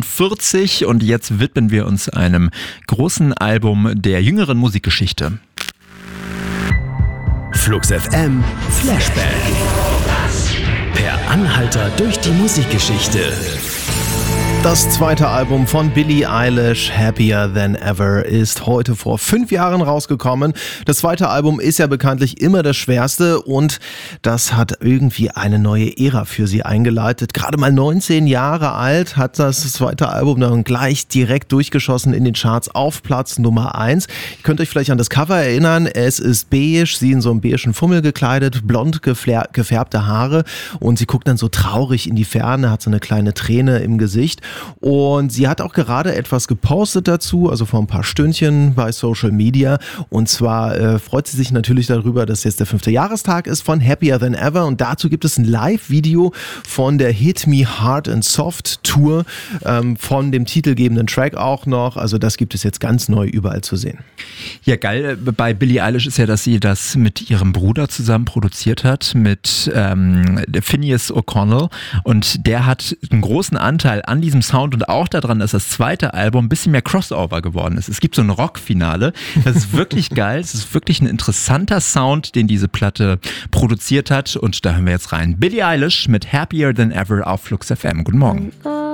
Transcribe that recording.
8:45 und jetzt widmen wir uns einem großen Album der jüngeren Musikgeschichte. Flux FM Flashback. Per Anhalter durch die Musikgeschichte. Das zweite Album von Billie Eilish, Happier Than Ever, ist heute vor 5 Jahren rausgekommen. Das zweite Album ist ja bekanntlich immer das schwerste und das hat irgendwie eine neue Ära für sie eingeleitet. Gerade mal 19 Jahre alt hat das zweite Album dann gleich direkt durchgeschossen in den Charts auf Platz Nummer 1. Ihr könnt euch vielleicht an das Cover erinnern. Es ist beige, sie in so einem beigen Fummel gekleidet, blond gefärbte Haare und sie guckt dann so traurig in die Ferne, hat so eine kleine Träne im Gesicht. Und sie hat auch gerade etwas gepostet dazu, also vor ein paar Stündchen bei Social Media. Und zwar freut sie sich natürlich darüber, dass jetzt der 5. Jahrestag ist von Happier Than Ever. Und dazu gibt es ein Live-Video von der Hit Me Hard and Soft Tour, von dem titelgebenden Track auch noch. Also das gibt es jetzt ganz neu überall zu sehen. Ja, geil bei Billie Eilish ist ja, dass sie das mit ihrem Bruder zusammen produziert hat, mit Phineas O'Connell. Und der hat einen großen Anteil an diesem Sound und auch daran, dass das zweite Album ein bisschen mehr Crossover geworden ist. Es gibt so ein Rockfinale. Das ist wirklich geil. Es ist wirklich ein interessanter Sound, den diese Platte produziert hat. Und da hören wir jetzt rein. Billie Eilish mit Happier Than Ever auf Flux FM. Guten Morgen.